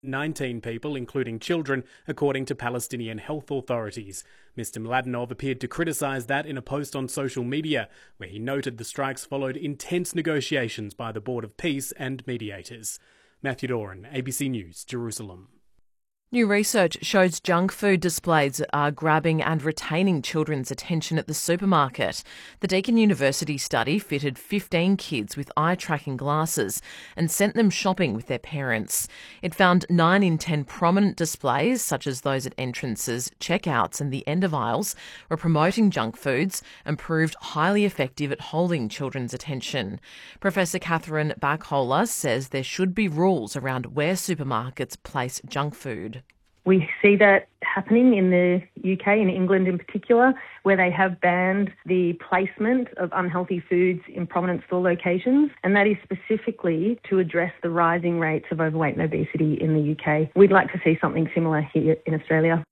19 people, including children, according to Palestinian health authorities. Mr. Mladinov appeared to criticise that in a post on social media, where he noted the strikes followed intense negotiations by the Board of Peace and mediators. Matthew Doran, ABC News, Jerusalem. New research shows junk food displays are grabbing and retaining children's attention at the supermarket. The Deakin University study fitted 15 kids with eye-tracking glasses and sent them shopping with their parents. It found 9 in 10 prominent displays, such as those at entrances, checkouts and the end of aisles, were promoting junk foods and proved highly effective at holding children's attention. Professor Catherine Backholer says there should be rules around where supermarkets place junk food. We see that happening in the UK, in England in particular, where they have banned the placement of unhealthy foods in prominent store locations, and that is specifically to address the rising rates of overweight and obesity in the UK. We'd like to see something similar here in Australia.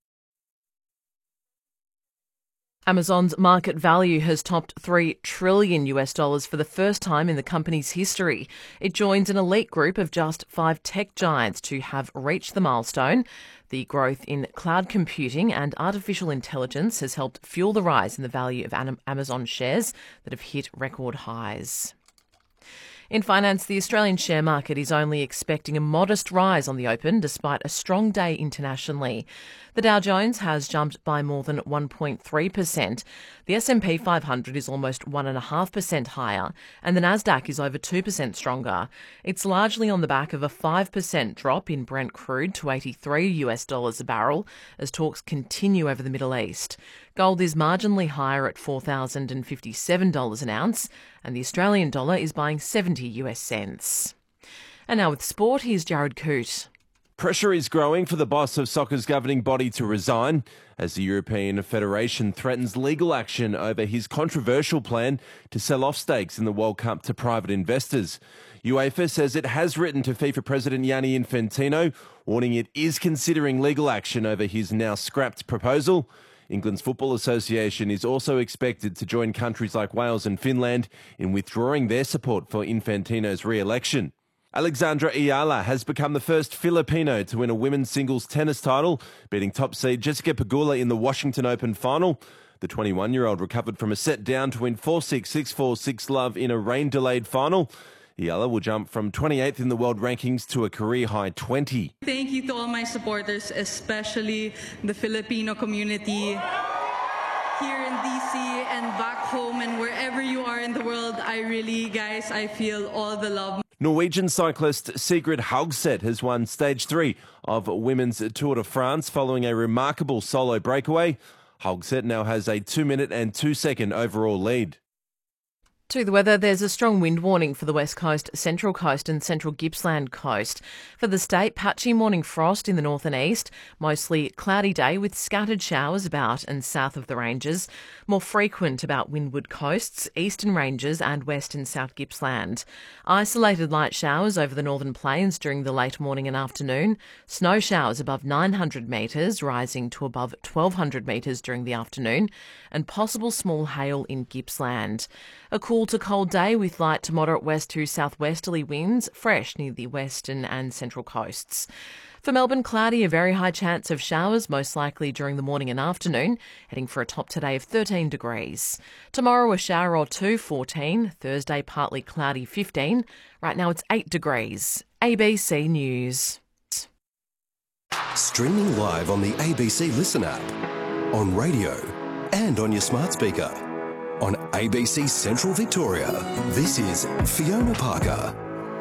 Amazon's market value has topped $3 trillion for the first time in the company's history. It joins an elite group of just 5 tech giants to have reached the milestone. The growth in cloud computing and artificial intelligence has helped fuel the rise in the value of Amazon shares that have hit record highs. In finance, the Australian share market is only expecting a modest rise on the open despite a strong day internationally. The Dow Jones has jumped by more than 1.3%. The S&P 500 is almost 1.5% higher, and the Nasdaq is over 2% stronger. It's largely on the back of a 5% drop in Brent crude to $83 a barrel as talks continue over the Middle East. Gold is marginally higher at $4,057 an ounce, and the Australian dollar is buying 70 US cents. And now with sport, here's Jared Coote. Pressure is growing for the boss of soccer's governing body to resign as the European Federation threatens legal action over his controversial plan to sell off stakes in the World Cup to private investors. UEFA says it has written to FIFA President Gianni Infantino, warning it is considering legal action over his now scrapped proposal. England's Football Association is also expected to join countries like Wales and Finland in withdrawing their support for Infantino's re-election. Alexandra Ayala has become the first Filipino to win a women's singles tennis title, beating top seed Jessica Pegula in the Washington Open final. The 21-year-old recovered from a set down to win 4-6, 6-4, 6-love in a rain-delayed final. Ayala will jump from 28th in the world rankings to a career-high 20. Thank you to all my supporters, especially the Filipino community here in DC and back home and wherever you are in the world. I feel all the love. Norwegian cyclist Sigrid Haugseth has won Stage 3 of Women's Tour de France following a remarkable solo breakaway. Haugseth now has a 2-minute and 2-second overall lead. To the weather, there's a strong wind warning for the West Coast, Central Coast and Central Gippsland Coast. For the state, patchy morning frost in the north and east, mostly cloudy day with scattered showers about and south of the ranges, more frequent about windward coasts, eastern ranges and west and south Gippsland. Isolated light showers over the northern plains during the late morning and afternoon, snow showers above 900 metres, rising to above 1,200 metres during the afternoon, and possible small hail in Gippsland. A cool to cold day with light to moderate west to southwesterly winds, fresh near the western and central coasts. For Melbourne, cloudy, a very high chance of showers, most likely during the morning and afternoon, heading for a top today of 13 degrees. Tomorrow, a shower or two, 14. Thursday, partly cloudy, 15. Right now, it's 8 degrees. ABC News. Streaming live on the ABC Listen app, on radio and on your smart speaker. On ABC Central Victoria, this is Fiona Parker.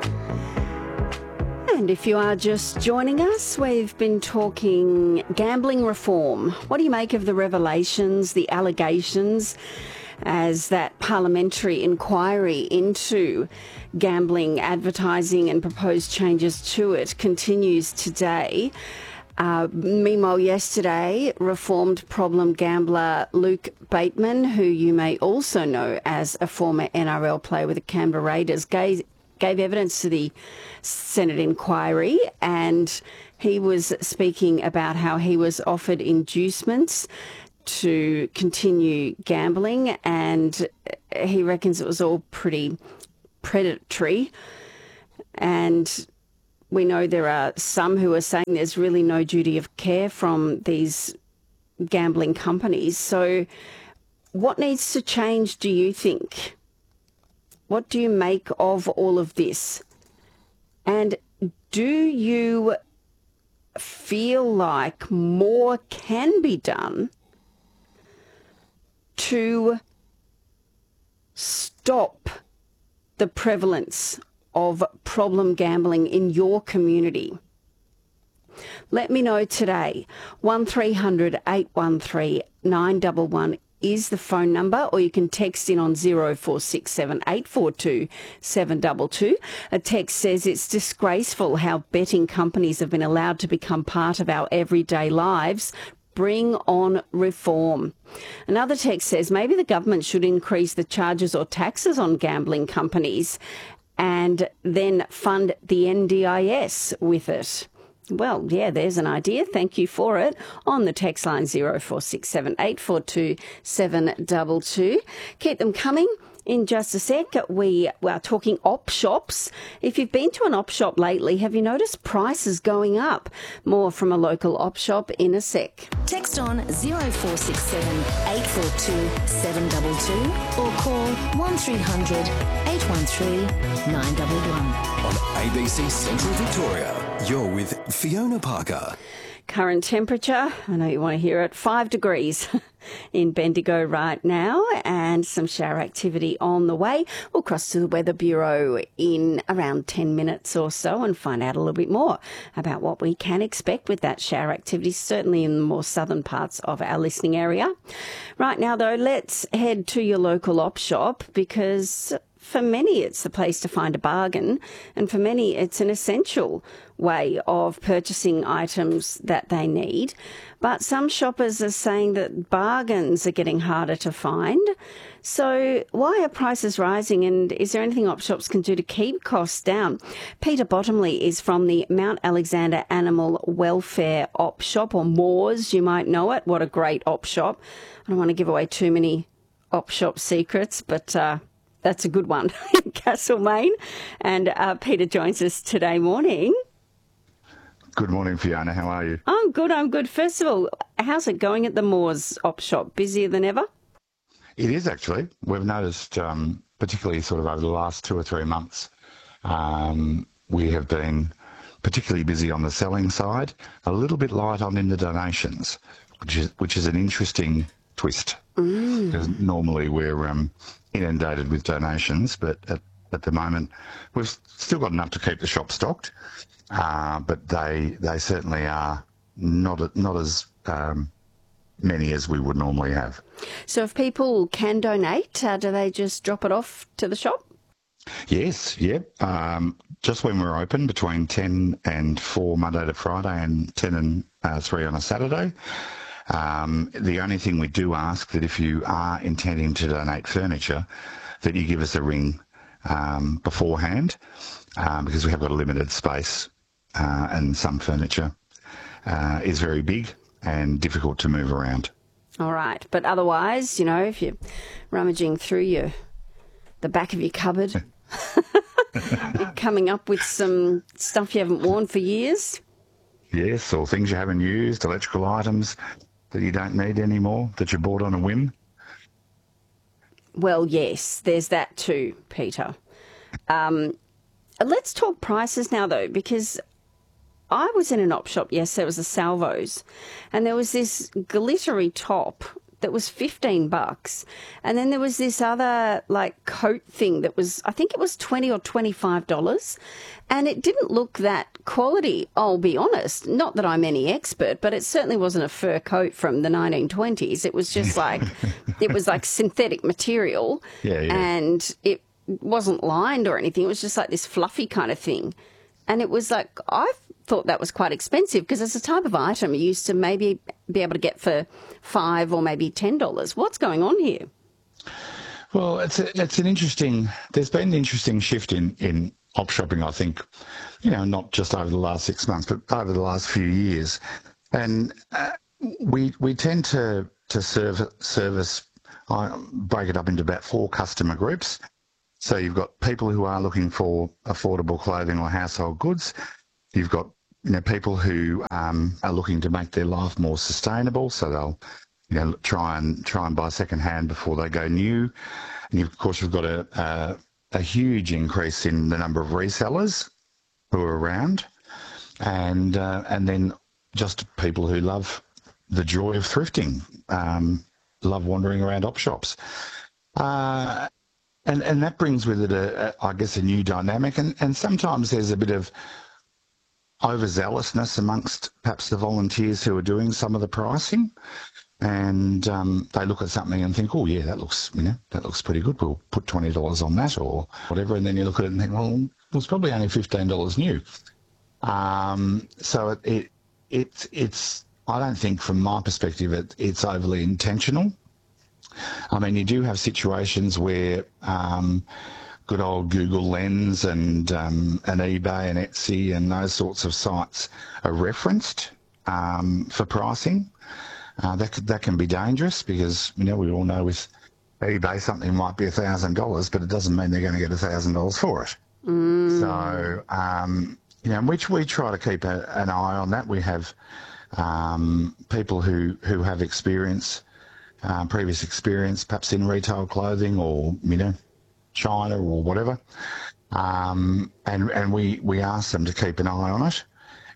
And if you are just joining us, we've been talking gambling reform. What do you make of the revelations, the allegations, as that parliamentary inquiry into gambling, advertising and proposed changes to it continues today? Meanwhile, yesterday, reformed problem gambler Luke Bateman, who you may also know as a former NRL player with the Canberra Raiders, gave evidence to the Senate inquiry, and he was speaking about how he was offered inducements to continue gambling, and he reckons it was all pretty predatory. And we know there are some who are saying there's really no duty of care from these gambling companies. So what needs to change, do you think? What do you make of all of this? And do you feel like more can be done to stop the prevalence of problem gambling in your community? Let me know today. 1300 813 911 is the phone number, or you can text in on 0467 842 722. A text says it's disgraceful how betting companies have been allowed to become part of our everyday lives. Bring on reform. Another text says maybe the government should increase the charges or taxes on gambling companies and then fund the NDIS with it. Well, yeah, there's an idea. Thank you for it. On the text line 0467 842 722. Keep them coming. In just a sec, we are talking op shops. If you've been to an op shop lately, have you noticed prices going up? More from a local op shop in a sec. Text on 0467 842 722 or call 1300 813 911. On ABC Central Victoria, you're with Fiona Parker. Current temperature, I know you want to hear it, 5 degrees in Bendigo right now, and some shower activity on the way. We'll cross to the Weather Bureau in around 10 minutes or so and find out a little bit more about what we can expect with that shower activity, certainly in the more southern parts of our listening area. Right now, though, let's head to your local op shop, because for many, it's the place to find a bargain, and for many, it's an essential way of purchasing items that they need. But some shoppers are saying that bargains are getting harder to find. So why are prices rising, and is there anything op shops can do to keep costs down? Peter Bottomley is from the Mount Alexander Animal Welfare Op Shop, or Moores, you might know it. What a great op shop. I don't want to give away too many op shop secrets, but that's a good one in Castlemaine. And Peter joins us today morning. Good morning, Fiona. How are you? I'm good. First of all, how's it going at the Moores op shop? Busier than ever? It is, actually. We've noticed, particularly sort of over the last 2 or 3 months, we have been particularly busy on the selling side, a little bit light on in the donations, which is an interesting twist. Because normally we're inundated with donations, but at the moment we've still got enough to keep the shop stocked, but they certainly are not as many as we would normally have. So if people can donate, do they just drop it off to the shop? Yes, yeah. Just when we're open between 10 and 4 Monday to Friday and 10 and 3 on a Saturday. The only thing we do ask that if you are intending to donate furniture, that you give us a ring beforehand, because we have got a limited space and some furniture is very big and difficult to move around. All right. But otherwise, you know, if you're rummaging through the back of your cupboard, you're coming up with some stuff you haven't worn for years. Yes, or things you haven't used, electrical items that you don't need anymore, that you bought on a whim. Well, yes, there's that too, Peter. Let's talk prices now, though, because I was in an op shop yesterday. It was a Salvos, and there was this glittery top that was $15, and then there was this other like coat thing that was, I think it was $20 or $25, and it didn't look that quality, I'll be honest. Not that I'm any expert, but it certainly wasn't a fur coat from the 1920s. It was just like, it was like synthetic material, and it wasn't lined or anything. It was just like this fluffy kind of thing. And it was like, I thought that was quite expensive, because it's a type of item you used to maybe be able to get for $5 or maybe $10. What's going on here? Well, it's an interesting, there's been an interesting shift in op shopping, I think, you know, not just over the last 6 months, but over the last few years. And we tend to service, break it up into about 4 customer groups. So you've got people who are looking for affordable clothing or household goods. You've got people who are looking to make their life more sustainable, so they'll try and buy second hand before they go new. And of course, you've got a huge increase in the number of resellers who are around, and then just people who love the joy of thrifting, love wandering around op shops. And that brings with it, I guess, a new dynamic. And sometimes there's a bit of overzealousness amongst perhaps the volunteers who are doing some of the pricing. And they look at something and think, oh, yeah, that looks pretty good. We'll put $20 on that or whatever. And then you look at it and think, well, it's probably only $15 new. So it's I don't think from my perspective it's overly intentional. I mean, you do have situations where good old Google Lens and eBay and Etsy and those sorts of sites are referenced for pricing. That can be dangerous because, we all know with eBay something might be $1,000, but it doesn't mean they're going to get $1,000 for it. So, which we try to keep an eye on that. We have people who have experience, previous experience, perhaps in retail clothing or, China or whatever. And we ask them to keep an eye on it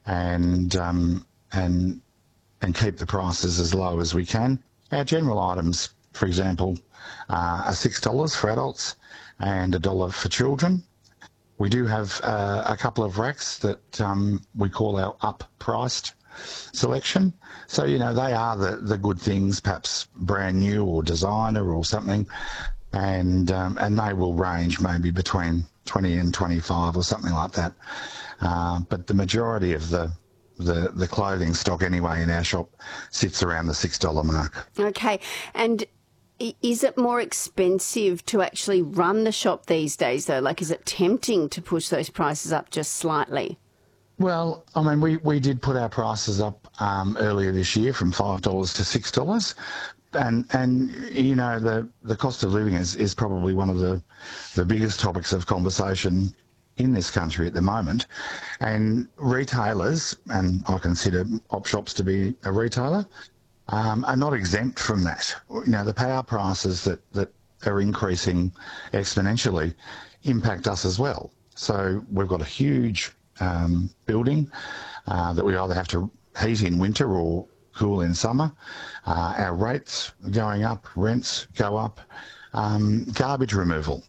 and keep the prices as low as we can. Our general items, for example, are $6 for adults and $1 for children. We do have a couple of racks that we call our up-priced selection. So, they are the good things, perhaps brand new or designer or something, and they will range maybe between 20 and 25 or something like that. But the majority of the clothing stock anyway in our shop sits around the $6 mark. Okay, and is it more expensive to actually run the shop these days though? Like, is it tempting to push those prices up just slightly? Well, I mean, we did put our prices up earlier this year from $5 to $6. And the cost of living is probably one of the biggest topics of conversation in this country at the moment. And retailers, and I consider op shops to be a retailer, are not exempt from that. The power prices that are increasing exponentially impact us as well. So we've got a huge building that we either have to heat in winter or cool in summer. Our rates are going up, rents go up, garbage removal.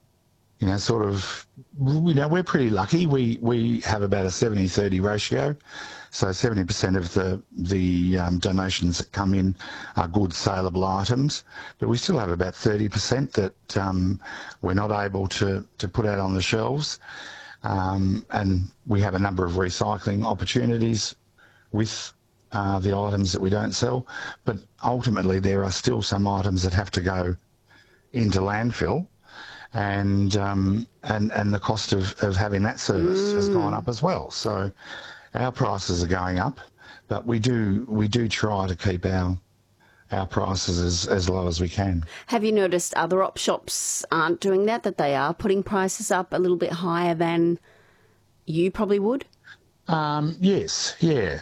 We're pretty lucky. We have about a 70-30 ratio. So 70% of the donations that come in are good saleable items, but we still have about 30% that we're not able to put out on the shelves. And we have a number of recycling opportunities with the items that we don't sell. But ultimately, there are still some items that have to go into landfill. And the cost of having that service has gone up as well. So our prices are going up, but we do try to keep our prices as low as we can. Have you noticed other op shops aren't doing that they are putting prices up a little bit higher than you probably would? Yes, yeah.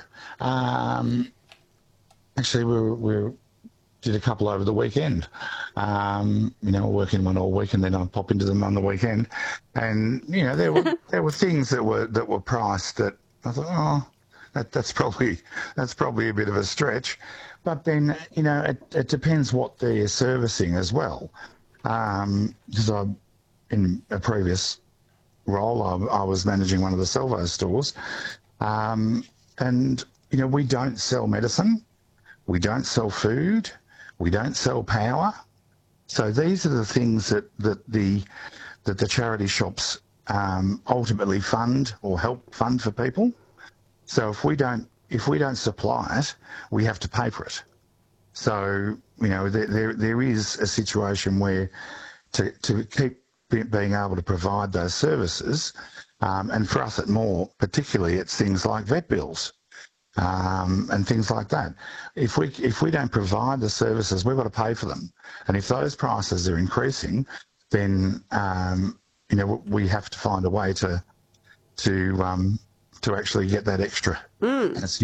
Actually, we did a couple over the weekend. Working one all week and then I'd pop into them on the weekend. And, there were things that were priced that I thought, that's probably a bit of a stretch. But then, it depends what they're servicing as well. Because in a previous role, I was managing one of the Salvo stores. And, we don't sell medicine. We don't sell food. We don't sell power. So these are the things that the charity shops ultimately fund or help fund for people. So if we don't supply it, we have to pay for it. So there is a situation where to keep being able to provide those services, and for us at More particularly, it's things like vet bills. And things like that. If we don't provide the services, we've got to pay for them. And if those prices are increasing, then we have to find a way to to actually get that extra. And it's